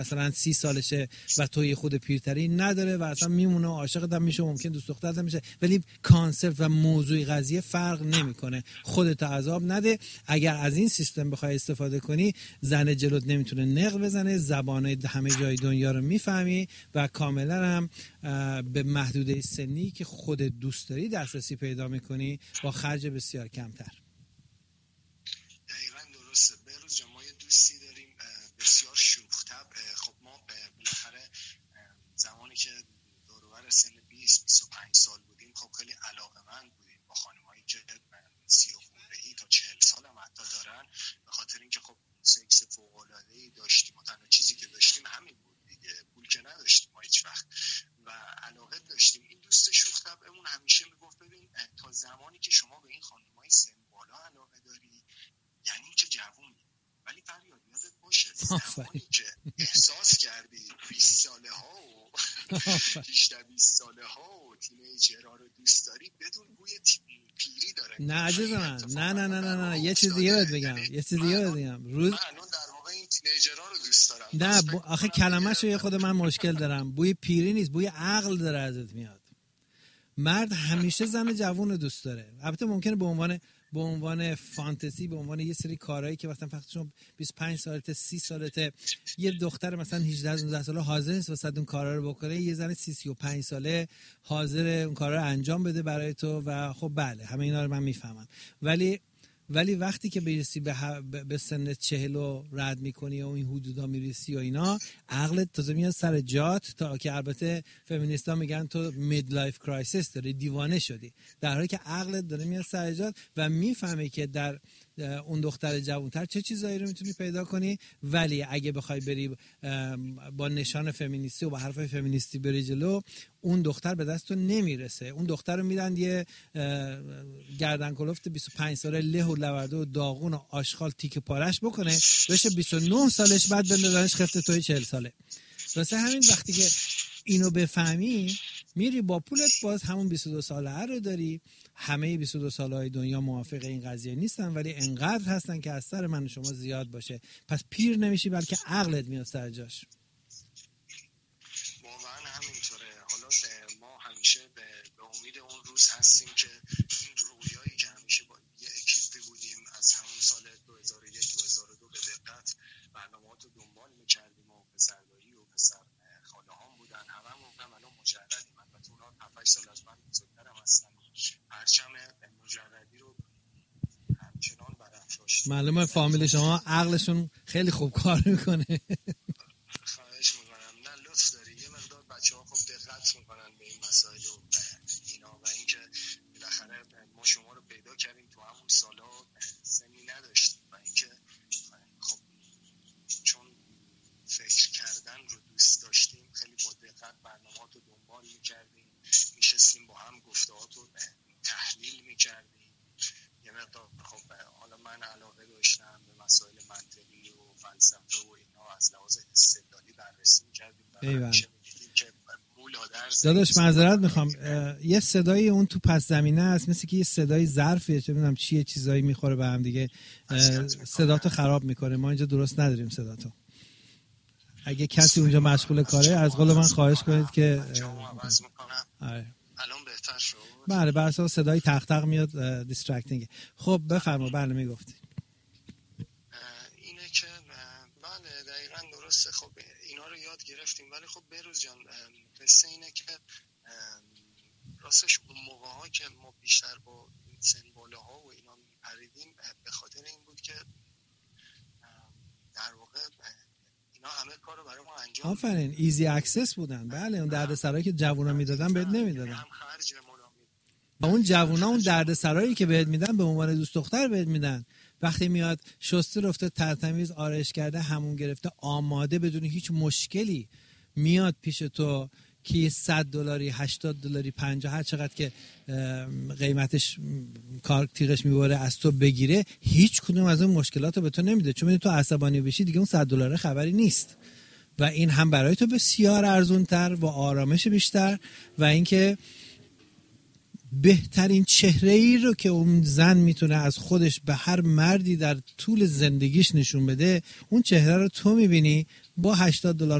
مثلا 30 سالشه و توی خود پیرتری نداره و اصلا میمونه و عاشقت هم میشه، ممکن دوست دخترت هم میشه، ولی کانسپت و موضوع قضیه فرق نمیکنه. خودت عذاب نده. اگر از این سیستم بخوای استفاده کنی، زن جلوت نمیتونه نقل بزنه، زبانه همه جای دنیا رو میفهمی و کاملا هم به محدوده سنی که خودت دوست داری دسترسی پیدا میکنی با خرج بسیار کمتر. دقیقاً درسته. بهروز جان، ما یه دوستی داریم بسیار شوخ طبع. خب ما بالاخره زمانی که دور و بر سن 20-25 سال بودیم، خب خیلی علاقه‌مند بودیم با خانمایی که 30 خورده تا 40 سال هم حتی دارن، به خاطر اینکه خب سکس فوق‌العاده‌ای داشتیم و تنها چیزی که داشتیم همین بود دیگه، پول که نداشتیم ما هیچ وقت و علاقه داشتیم. این دوست شوخ طبعمون همیشه میگفت ببین تا زمانی که شما به این خانمای سن بالا علاقه داری یعنی که جوونی، ولی فریاد یادت باشه زمانی که احساس کردی 20 ساله ها و 18-20 ساله ها و تینیجرها رو دوست داری بدون بوی پیری داره. نه عزیز من، نه یه چیز دیگه بهت بگم، روز من الان در واقع این تینیجرها رو دوست دارم. نه آخه کلمه‌شو یه خود من مشکل دارم. بوی پیری نیست، بوی عقل داره ازت میاد. مرد همیشه زن جوون رو دوست داره. البته ممکنه به عنوان فانتزی، به عنوان یه سری کارهایی که مثلا وقتی شما 25 سالته 30 سالته یه دختر مثلا 18-19 ساله حاضر نیست واسه اون کارا رو بکنه، یه زن 30-35 ساله حاضر اون کارا رو انجام بده برای تو و خب بله همه اینا رو من میفهمم. ولی وقتی که برسی به سن 40 رو رد میکنی و این حدودا میرسی و اینا، عقلت تازه میاد سر جات، تا که البته فمینیستا میگن تو مید لایف کرایسیس داری، دیوانه شدی، در حالی که عقلت داره میاد سر جات و میفهمی که در اون دختر جوانتر چه چیزایی رو میتونی پیدا کنی. ولی اگه بخوای بری با نشان فمینیستی و با حرفای فمینیستی بری جلو، اون دختر به دست تو نمیرسه. اون دختر رو میدن یه گردن کلفت 25 ساله له و لورده و داغون و آشغال تیکه پارش بکنه، بشه 29 سالش، بعد بندازنش خفت توی 40 ساله. واسه همین وقتی که اینو بفهمی میری با پولت باز همون 22 ساله رو داری. همه 22 سالهای دنیا موافق این قضیه نیستن، ولی انقدر هستن که از سر من و شما زیاد باشه. پس پیر نمیشی بلکه عقلت میاد سر جاش. واقعا همینطوره. حالا ما همیشه به امید اون روز هستیم که این رویایی که همیشه با یه اکیپی بودیم از همون سال 2001-2002 به دقت برنامه‌هات رو دنبال می‌کردیم و پسرداری و پسر خاله هام بودن، هممون هم الان مجردیم. البته اونا 7-8 سال از من بزرگترم هستن. پرچم مجردی رو همچنان برافراشت. معلومه فامیل شما عقلشون خیلی خوب کار میکنه. خواهش میکنم. نه لطف داری. یه مقدار بچه‌ها خب دقت میکنن به این مسائل و اینا و اینکه بالاخره ما شما رو پیدا کردیم تو همون سالا سنی نداشتیم و اینکه خب چون فکر کردن رو دوست داشتیم خیلی با دقت برنامه‌هات رو دنبال میکردیم، میشستیم با هم گفته‌هات رو تحلیل میکردیم. یه مقدار خب حالا من علاقه داشتم به مسائل منطقی و فلسفه و اینا، از لحاظ استدلالی بررسی میکردیم و همیشه می‌دیدیم که داداش معذرت میخوام، یه صدای اون تو پس زمینه هست، مثل که یه صدای ظرفیه، چه میدونم چیه، چیزایی میخوره به هم دیگه، صداتو خراب میکنه. ما اینجا درست نداریم صداتو. اگه کسی اونجا مشغول کاره، از قول من خواهش کنید که الان بهتر شد. بله، بر اساس صدای تق تق میاد، دیسترکتینگ. خب بفرما. بله میگفتی. اینه که بله دقیقاً درسته. خب اینا رو یاد گرفتیم، ولی خب بهروز جان قصه اینه که راستش اون موقع‌ها که ما بیشتر با سن بالاها و اینا میپریدیم به خاطر این بود که در واقع اینا همه کارو برای ما انجام آفرین، ایزی اکسس بودن. بله، اون دردسرایی که جوونا میدادن بهت نمیدادن. هم خرج و اون جوونا اون دردسرایی که بهت میدن به عنوان دوست دختر بهت میدن. وقتی میاد شسته رفته، ترتمیز آرایش کرده، همون گرفته، آماده، بدون هیچ مشکلی میاد پیش تو که $100 $80 $50 هر چقدر که قیمتش کار تیغش میبره از تو بگیره، هیچ کدوم از اون مشکلات رو به تو نمیده، چون تو عصبانی بشی دیگه اون $100 خبری نیست. و این هم برای تو بسیار ارزونتر و آرامش بیشتر و اینکه بهترین چهره ای رو که اون زن میتونه از خودش به هر مردی در طول زندگیش نشون بده، اون چهره رو تو میبینی با $80